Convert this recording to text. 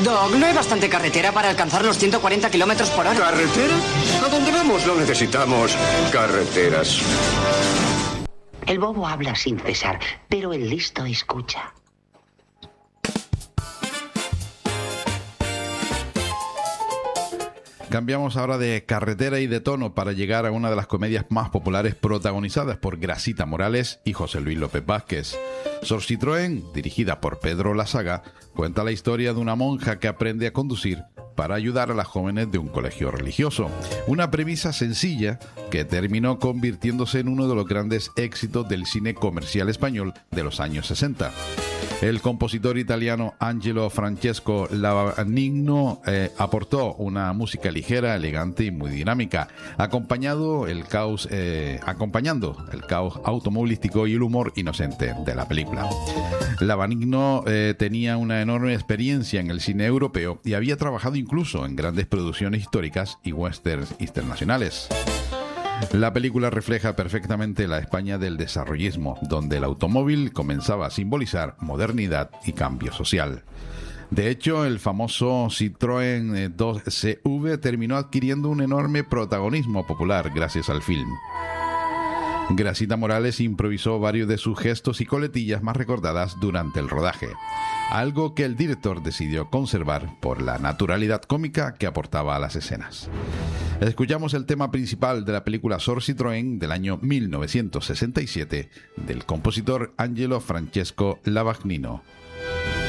Doc, ¿no hay bastante carretera para alcanzar los 140 kilómetros por hora? ¿Carretera? A donde vamos no necesitamos carreteras. El bobo habla sin cesar, pero el listo escucha. Cambiamos ahora de carretera y de tono para llegar a una de las comedias más populares protagonizadas por Grasita Morales y José Luis López Vázquez. Sor Citroën, dirigida por Pedro Lasaga, cuenta la historia de una monja que aprende a conducir para ayudar a las jóvenes de un colegio religioso. Una premisa sencilla que terminó convirtiéndose en uno de los grandes éxitos del cine comercial español de los años 60. El compositor italiano Angelo Francesco Lavagnino aportó una música ligera, elegante y muy dinámica, acompañando el caos automovilístico y el humor inocente de la película. Lavagnino tenía una enorme experiencia en el cine europeo y había trabajado incluso en grandes producciones históricas y westerns internacionales. La película refleja perfectamente la España del desarrollismo, donde el automóvil comenzaba a simbolizar modernidad y cambio social. De hecho, el famoso Citroën 2CV terminó adquiriendo un enorme protagonismo popular gracias al film. Grasita Morales improvisó varios de sus gestos y coletillas más recordadas durante el rodaje, algo que el director decidió conservar por la naturalidad cómica que aportaba a las escenas. Escuchamos el tema principal de la película Sor Citroën del año 1967 del compositor Angelo Francesco Lavagnino.